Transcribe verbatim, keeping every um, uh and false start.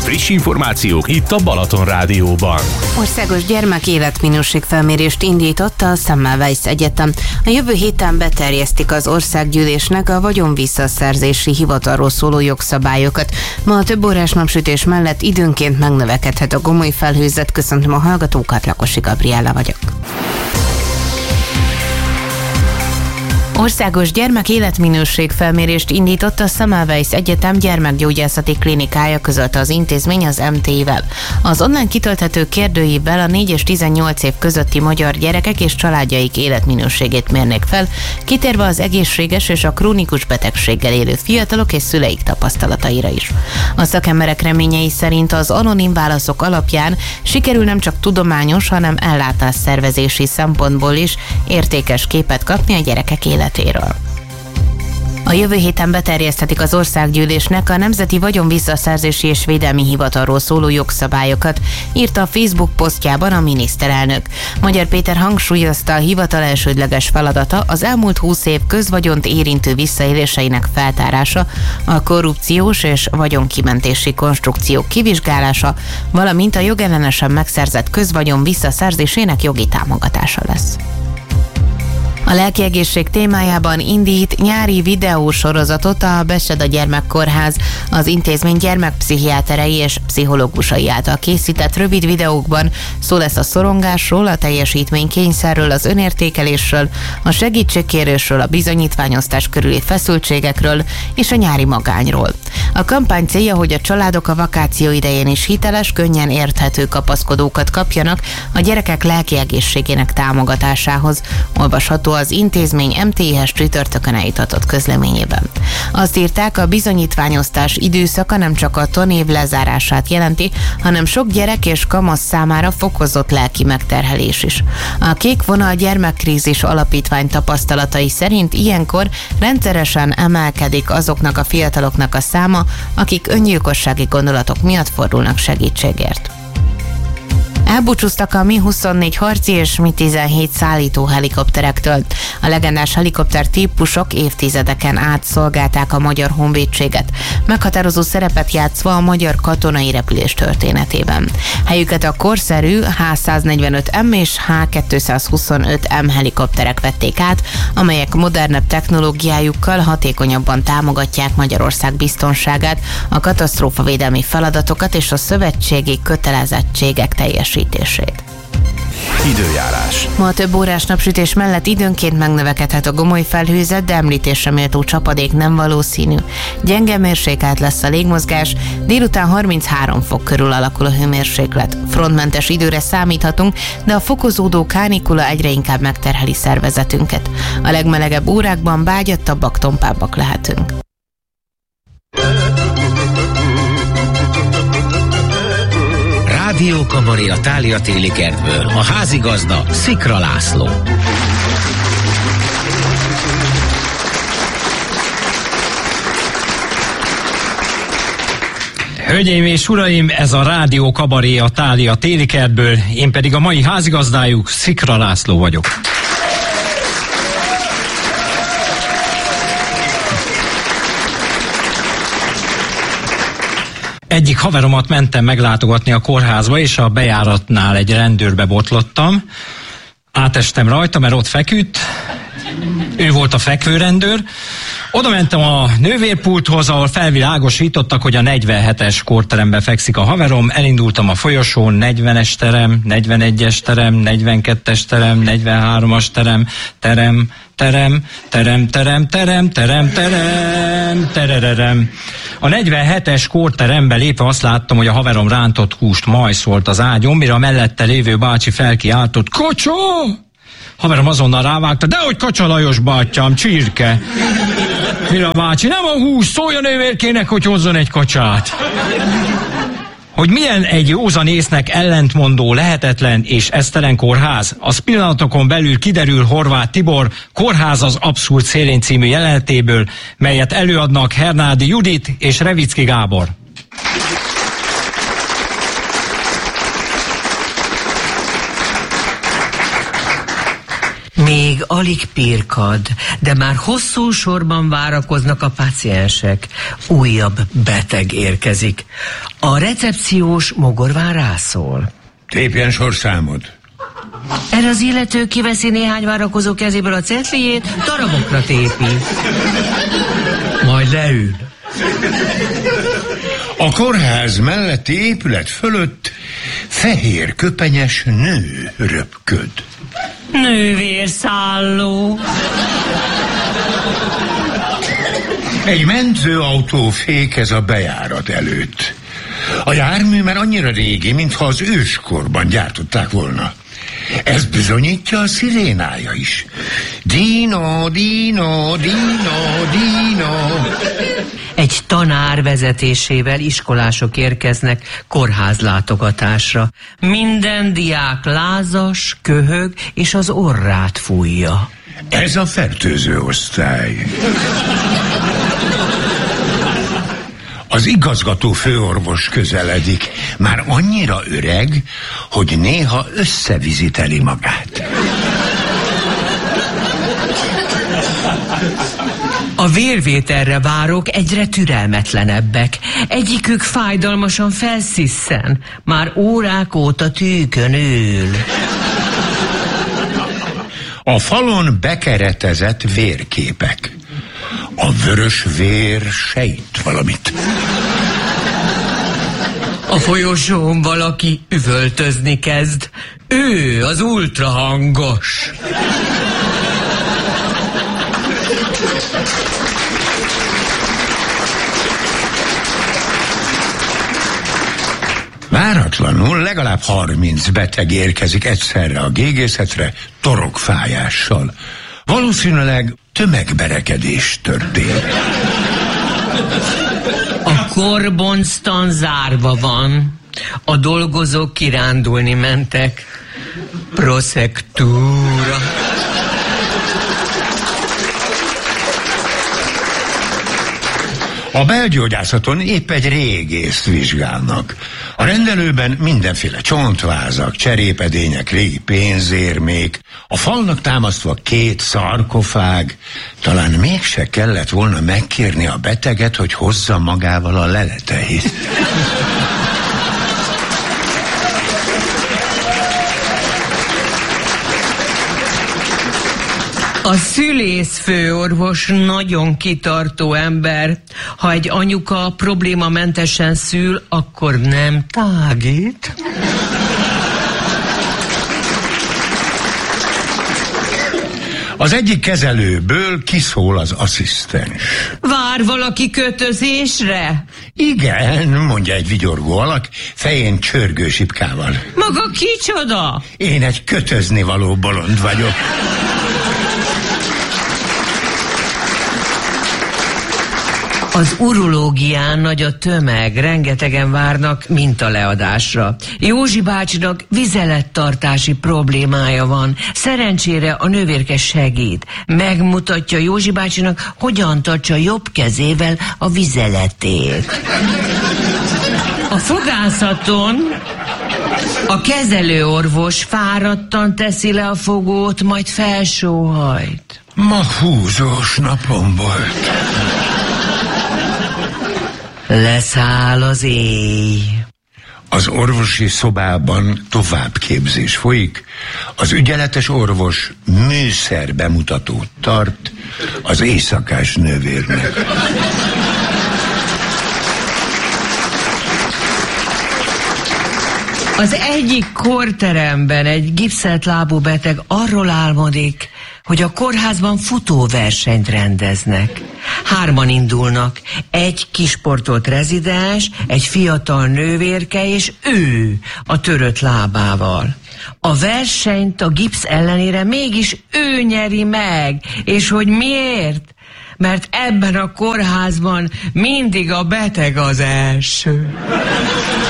Friss információk itt a Balaton Rádióban. Országos gyermek életminőségfelmérést indította a Semmelweis Egyetem. A jövő héten beterjesztik az országgyűlésnek a vagyonvisszaszerzési hivatalról szóló jogszabályokat. Ma a több órás napsütés mellett időnként megnövekedhet a gomoly felhőzet. Köszöntöm a hallgatókat, Lakosi Gabriella vagyok. Országos gyermek életminőségfelmérést indított a Semmelweis Egyetem gyermekgyógyászati klinikája, közölte az intézmény az em té i-vel. Az online kitölthető kérdőívvel a négy és tizennyolc év közötti magyar gyerekek és családjaik életminőségét mérnék fel, kitérve az egészséges és a krónikus betegséggel élő fiatalok és szüleik tapasztalataira is. A szakemberek reményei szerint az anonim válaszok alapján sikerül nem csak tudományos, hanem ellátásszervezési szempontból is értékes képet kapni a gyerekek életéről. A jövő héten beterjeszthetik az országgyűlésnek a Nemzeti Vagyonvisszaszerzési és Védelmi Hivatalról szóló jogszabályokat, írta a Facebook posztjában a miniszterelnök. Magyar Péter hangsúlyozta, a hivatal elsődleges feladata az elmúlt húsz év közvagyont érintő visszaéléseinek feltárása, a korrupciós és vagyonkimentési konstrukciók kivizsgálása, valamint a jogellenesen megszerzett közvagyon visszaszerzésének jogi támogatása lesz. A lelkiegészség témájában indít nyári videósorozatot a Beseda Gyermekkórház. Az intézmény gyermekpszichiáterei és pszichológusai által készített rövid videókban szó lesz a szorongásról, a teljesítménykényszerről, az önértékelésről, a segítségkérésről, a bizonyítványosztás körüli feszültségekről és a nyári magányról. A kampány célja, hogy a családok a vakáció idején is hiteles, könnyen érthető kapaszkodókat kapjanak a gyerekek lelkiegészségének támogatásához. Olvasható az intézmény em té i-hez csütörtökön eljutatott közleményében. Azt írták, a bizonyítványosztás időszaka nem csak a tanév lezárását jelenti, hanem sok gyerek és kamasz számára fokozott lelki megterhelés is. A Kék Vonal Gyermekkrízis Alapítvány tapasztalatai szerint ilyenkor rendszeresen emelkedik azoknak a fiataloknak a száma, akik öngyilkossági gondolatok miatt fordulnak segítségért. Elbúcsúztak a Mi huszonnégy harci és Mi tizenhét szállító helikopterektől. A legendás helikopter típusok évtizedeken át szolgálták a magyar honvédséget, meghatározó szerepet játszva a magyar katonai repülés történetében. Helyüket a korszerű H száznegyvenöt M és H kétszázhuszonöt M helikopterek vették át, amelyek modernebb technológiájukkal hatékonyabban támogatják Magyarország biztonságát, a katasztrófavédelmi feladatokat és a szövetségi kötelezettségek teljesítését. Időjárás. Ma a több órás napsütés mellett időnként megnövekedhet a gomoly felhőzet, de említésre méltó csapadék nem valószínű. Gyenge mérsékelt lesz a légmozgás, délután harminchárom fok körül alakul a hőmérséklet. Frontmentes időre számíthatunk, de a fokozódó kánikula egyre inkább megterheli szervezetünket. A legmelegebb órákban bágyattabbak, tompábbak lehetünk. Rádiókabaré a Thália téli kertből. A házigazda Szikra László. Hölgyeim és uraim, ez a Rádiókabaré a Thália téli kertből, én pedig a mai házigazdájuk, Szikra László vagyok. Egyik haveromat mentem meglátogatni a kórházba, és a bejáratnál egy rendőrbe botlottam. Átestem rajta, mert ott feküdt. Ő volt a fekvőrendőr. Oda mentem a nővérpulthoz, ahol felvilágosítottak, hogy a negyvenhetes kórteremben fekszik a haverom. Elindultam a folyosón, negyvenes terem, negyvenegyes terem, negyvenkettes terem, negyvenhármas terem, terem, terem, terem, terem, terem, terem, terem, tererem. A negyvenhetes kórterembe lépve azt láttam, hogy a haverom rántott húst majszolt az ágyon, mire a mellette lévő bácsi felkiáltott: Kacsa! Haverom azonnal rávágta: dehogy Kacsa Lajos bátyám, csirke. Mire a bácsi: nem a hús, szólj a nővérkének, hogy hozzon egy kacsát. Hogy milyen egy józan észnek ellentmondó, lehetetlen és esztelen kórház, az pillanatokon belül kiderül Horváth Tibor Kórház az abszurd szélén című jelenetéből, melyet előadnak Hernádi Judit és Revicki Gábor. Még alig pirkad, de már hosszú sorban várakoznak a páciensek. Újabb beteg érkezik. A recepciós mogorván rászól. Tépjen sorszámot. Erre az illető kiveszi néhány várakozó kezéből a cetlijét, darabokra tépi. Majd leül. A kórház melletti épület fölött fehér köpenyes nő röpköd. Nővérszálló. Egy mentőautó fékez a bejárat előtt. A jármű már annyira régi, mintha az őskorban gyártották volna. Ez bizonyítja a szirénája is. Dino, Dino, Dino, Dino. Egy tanár vezetésével iskolások érkeznek kórházlátogatásra. Minden diák lázas, köhög és az orrát fújja. Ez a fertőző osztály. Az igazgató főorvos közeledik. Már annyira öreg, hogy néha összeviziteli magát. A vérvételre várók egyre türelmetlenebbek. Egyikük fájdalmasan felszisszen. Már órák óta tűkön ül. A falon bekeretezett vérképek. A vörös vér sejt valamit. A folyosón valaki üvöltözni kezd. Ő az ultrahangos. Váratlanul legalább harminc beteg érkezik egyszerre a gégészetre torokfájással. Valószínűleg tömegberekedés történt. A korbonctan zárva van. A dolgozók kirándulni mentek. Proszektúra. A belgyógyászaton épp egy régészt vizsgálnak. A rendelőben mindenféle csontvázak, cserépedények, régi pénzérmék, a falnak támasztva két szarkofág. Talán mégse kellett volna megkérni a beteget, hogy hozza magával a leleteit. A szülészfőorvos nagyon kitartó ember. Ha egy anyuka problémamentesen szül, akkor nem tágít. Az egyik kezelőből kiszól az asszisztens. Vár valaki kötözésre? Igen, mondja egy vigyorgó alak, fején csörgő sipkával. Maga kicsoda? Én egy kötözni való bolond vagyok. Az urológián nagy a tömeg, rengetegen várnak mintaleadásra. Józsi bácsinak vizelettartási problémája van. Szerencsére a nővérke segít. Megmutatja Józsi bácsinak, hogyan tartsa jobb kezével a vizeletét. A fogászaton a kezelőorvos fáradtan teszi le a fogót, majd felsóhajt. Ma húzós napom volt. Leszáll az éj. Az orvosi szobában továbbképzés folyik, az ügyeletes orvos műszer bemutatót tart az éjszakás nővérnek. Az egyik kórteremben egy gipszelt lábú beteg arról álmodik, hogy a kórházban futóversenyt rendeznek. Hárman indulnak, egy kisportolt rezidens, egy fiatal nővérke és ő a törött lábával. A versenyt a gipsz ellenére mégis ő nyeri meg, és hogy miért? Mert ebben a kórházban mindig a beteg az első.